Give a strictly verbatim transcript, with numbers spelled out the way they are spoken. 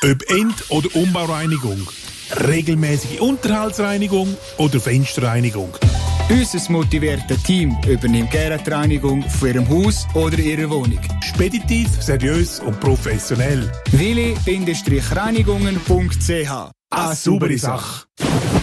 Ob End- oder Umbaureinigung, regelmäßige Unterhaltsreinigung oder Fensterreinigung. Unser motiviertes Team übernimmt gerne die Reinigung von Ihrem Haus oder Ihrer Wohnung. Speditiv, seriös und professionell. willi Bindestrich reinigungen punkt c h. Eine saubere Sache.